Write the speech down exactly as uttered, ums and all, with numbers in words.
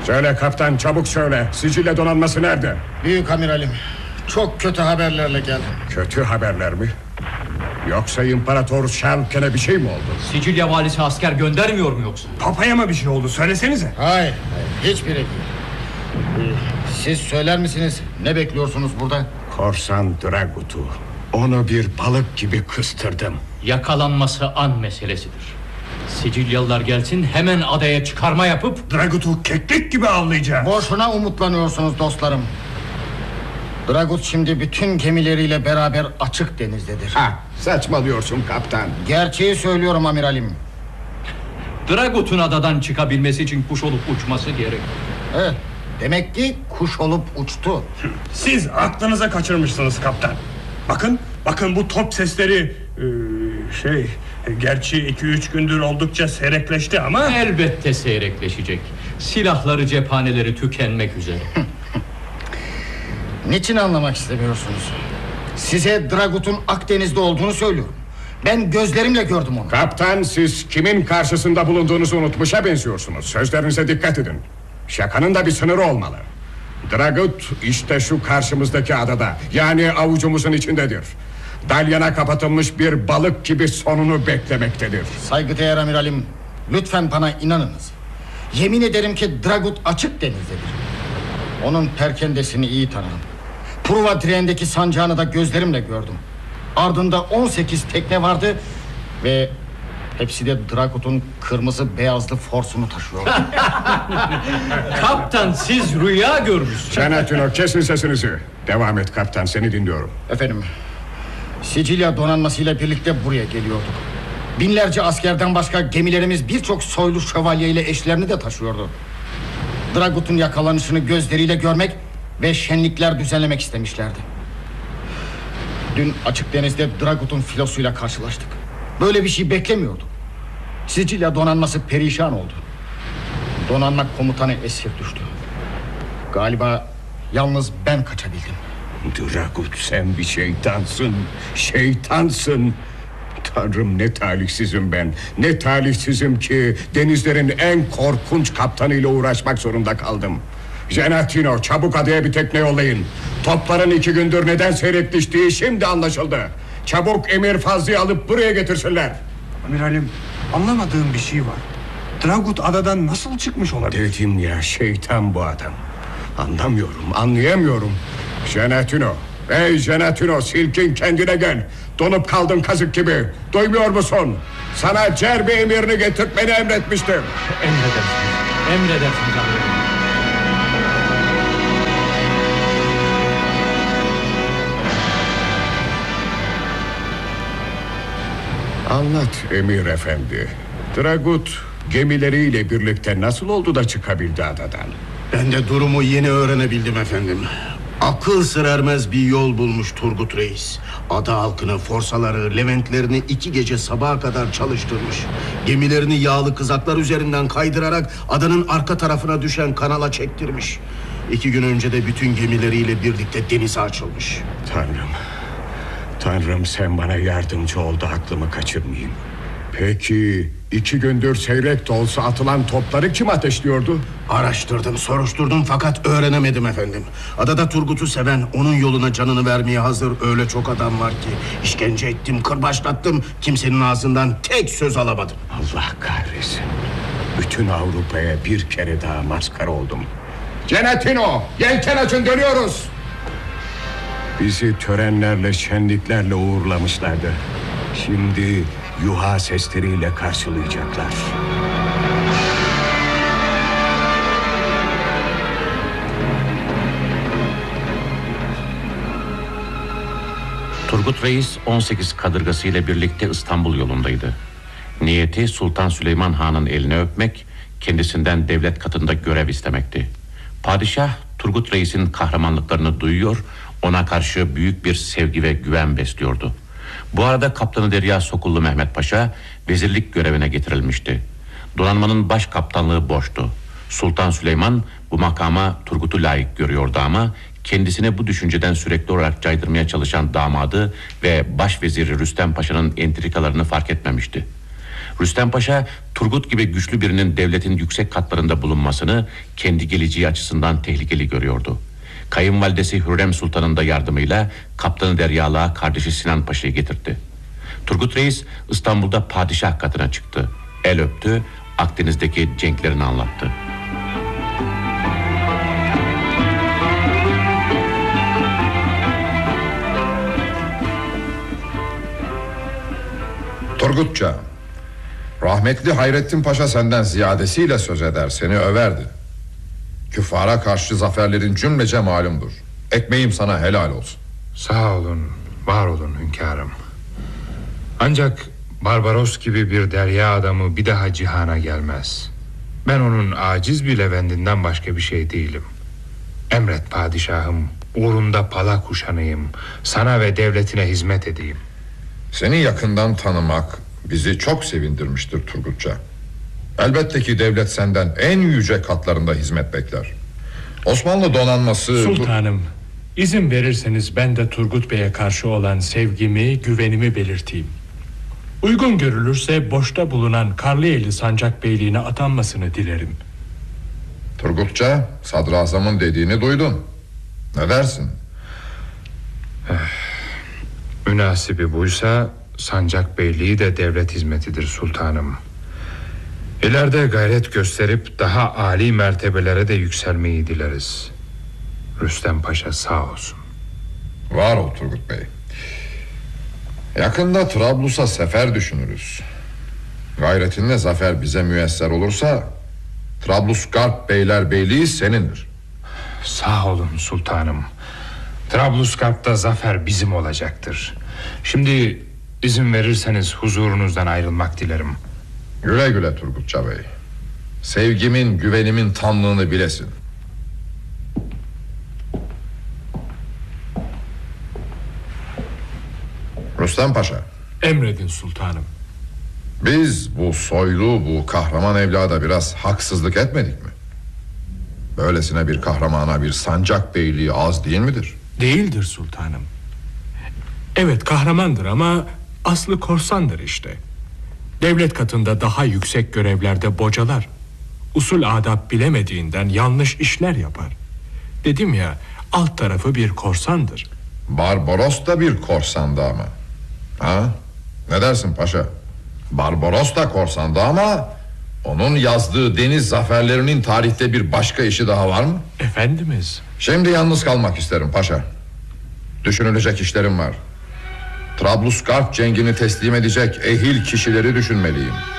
Söyle kaptan, çabuk söyle. Sicilya donanması nerede? Büyük amiralim, çok kötü haberlerle geldim. Kötü haberler mi? Yoksa İmparator Şalken'e bir şey mi oldu? Sicilya valisi asker göndermiyor mu yoksa? Papaya mı bir şey oldu, söylesenize. Hayır, hayır, hiçbiri değil. Siz söyler misiniz, ne bekliyorsunuz burada? Korsan Dragut'u, onu bir balık gibi kıstırdım. Yakalanması an meselesidir. Sicilyalılar gelsin, hemen adaya çıkarma yapıp Dragut'u keklik gibi avlayacağız. Boşuna umutlanıyorsunuz dostlarım. Dragut şimdi bütün gemileriyle beraber açık denizdedir. Ha, saçmalıyorsun kaptan. Gerçeği söylüyorum amiralim. Dragut'un adadan çıkabilmesi için kuş olup uçması gerek. Evet, demek ki kuş olup uçtu. Siz aklınıza kaçırmışsınız kaptan. Bakın, bakın bu top sesleri e, şey, gerçi iki üç gündür oldukça seyrekleşti ama elbette seyrekleşecek. Silahları, cephaneleri tükenmek üzere. Niçin anlamak istemiyorsunuz? Size Dragut'un Akdeniz'de olduğunu söylüyorum. Ben gözlerimle gördüm onu. Kaptan, siz kimin karşısında bulunduğunuzu unutmuşa benziyorsunuz. Sözlerinize dikkat edin. Şakanın da bir sınırı olmalı. Dragut işte şu karşımızdaki adada, yani avucumuzun içindedir. Dalyana kapatılmış bir balık gibi sonunu beklemektedir. Saygıdeğer amiralim, lütfen bana inanınız. Yemin ederim ki Dragut açık denizdedir. Onun perkendesini iyi tanırım. Pruva direğindeki sancağını da gözlerimle gördüm. Ardında on sekiz tekne vardı ve hepsi de Dragut'un kırmızı beyazlı forsunu taşıyordu. Kaptan, siz rüya görmüşsünüz. Senatino, kesin sesinizi. Devam et kaptan, seni dinliyorum. Efendim, Sicilya donanmasıyla birlikte buraya geliyorduk. Binlerce askerden başka gemilerimiz birçok soylu şövalye ile eşlerini de taşıyordu. Dragut'un yakalanışını gözleriyle görmek ve şenlikler düzenlemek istemişlerdi. Dün açık denizde Dragut'un filosuyla karşılaştık. Böyle bir şey beklemiyorduk. Sicilya donanması perişan oldu. Donanma komutanı esir düştü. Galiba yalnız ben kaçabildim. Dragut, sen bir şeytansın. Şeytansın. Tanrım, ne talihsizim ben. Ne talihsizim ki denizlerin en korkunç kaptanıyla uğraşmak zorunda kaldım. Genatino, çabuk adaya bir tekne yollayın. Topların iki gündür neden seyrekleştiği şimdi anlaşıldı. Çabuk Emir Fazlı'yı alıp buraya getirsinler. amiralim, anlamadığım bir şey var. Dragut adadan nasıl çıkmış olabilir? Dedim ya, şeytan bu adam. Anlamıyorum, anlayamıyorum. Genatino, ey Genatino, silkin kendine gel. Donup kaldın kazık gibi. Duymuyor musun? Sana Cerbe emirini getirtmeni emretmiştim. Emredersiniz. Emredersiniz amirim. Anlat Emir Efendi. Dragut gemileriyle birlikte nasıl oldu da çıkabildi adadan? Ben de durumu yeni öğrenebildim efendim. Akıl sır ermez bir yol bulmuş Turgut Reis. Ada halkını, forsaları, Leventlerini iki gece sabaha kadar çalıştırmış. Gemilerini yağlı kızaklar üzerinden kaydırarak adanın arka tarafına düşen kanala çektirmiş. İki gün önce de bütün gemileriyle birlikte denize açılmış. Tanrım, Tanrım sen bana yardımcı ol da aklımı kaçırmayayım. Peki iki gündür seyrek de olsa atılan topları kim ateşliyordu? Araştırdım, soruşturdum fakat öğrenemedim efendim. Adada Turgut'u seven, onun yoluna canını vermeye hazır öyle çok adam var ki işkence ettim, kırbaçlattım, kimsenin ağzından tek söz alamadım. Allah kahretsin. Bütün Avrupa'ya bir kere daha maskara oldum. Genatino, yelken açın, dönüyoruz. Bizi törenlerle, şenliklerle uğurlamışlardı. Şimdi yuha sesleriyle karşılayacaklar. Turgut Reis on sekiz kadırgası ile birlikte İstanbul yolundaydı. Niyeti Sultan Süleyman Han'ın elini öpmek, kendisinden devlet katında görev istemekti. Padişah Turgut Reis'in kahramanlıklarını duyuyor, ona karşı büyük bir sevgi ve güven besliyordu. Bu arada Kaptanı Derya Sokullu Mehmet Paşa vezirlik görevine getirilmişti. Donanmanın baş kaptanlığı boştu. Sultan Süleyman bu makama Turgut'u layık görüyordu ama kendisine bu düşünceden sürekli olarak caydırmaya çalışan damadı ve başveziri Rüstem Paşa'nın entrikalarını fark etmemişti. Rüstem Paşa, Turgut gibi güçlü birinin devletin yüksek katlarında bulunmasını kendi geleceği açısından tehlikeli görüyordu. Kayınvalidesi Hürrem Sultan'ın da yardımıyla Kaptanı Deryalığa kardeşi Sinan Paşa'yı getirdi. Turgut Reis İstanbul'da padişah katına çıktı. El öptü, Akdeniz'deki cenklerini anlattı. Turgutça, rahmetli Hayrettin Paşa senden ziyadesiyle söz eder, seni överdi. Küffara karşı zaferlerin cümlece malumdur. Ekmeğim sana helal olsun. Sağ olun, var olun hünkârım. Ancak Barbaros gibi bir derya adamı bir daha cihana gelmez. Ben onun aciz bir levendinden başka bir şey değilim. Emret padişahım, uğrunda pala kuşanayım, sana ve devletine hizmet edeyim. Seni yakından tanımak bizi çok sevindirmiştir Turgutça. Elbette ki devlet senden en yüce katlarında hizmet bekler. Osmanlı donanması... Sultanım, izin verirseniz ben de Turgut Bey'e karşı olan sevgimi, güvenimi belirteyim. Uygun görülürse boşta bulunan Karlıyeli Sancak Beyliğine atanmasını dilerim. Turgutça, sadrazamın dediğini duydun. Ne dersin? Münasibi buysa Sancak Beyliği de devlet hizmetidir sultanım. İleride gayret gösterip daha âli mertebelere de yükselmeyi dileriz. Rüstem Paşa sağ olsun. Var ol Turgut Bey. Yakında Trablus'a sefer düşünürüz. Gayretinle zafer bize müyesser olursa Trablusgarp Beylerbeyliği senindir. Sağ olun sultanım. Trablusgarp'ta zafer bizim olacaktır. Şimdi izin verirseniz huzurunuzdan ayrılmak dilerim. Güle güle Turgutça Bey. Sevgimin, güvenimin tamlığını bilesin. Rüstem Paşa. Emredin sultanım. Biz bu soylu, bu kahraman evlada biraz haksızlık etmedik mi? Böylesine bir kahramana bir sancak beyliği az değil midir? Değildir sultanım. Evet, kahramandır ama aslı korsandır işte. Devlet katında daha yüksek görevlerde bocalar. Usul adab bilemediğinden yanlış işler yapar. Dedim ya, alt tarafı bir korsandır. Barbaros da bir korsandı ama. Ha? Ne dersin paşa? Barbaros da korsandı ama onun yazdığı deniz zaferlerinin tarihte bir başka işi daha var mı? Efendimiz. Şimdi yalnız kalmak isterim paşa. Düşünülecek işlerim var. Trablusgarp cengini teslim edecek ehil kişileri düşünmeliyim.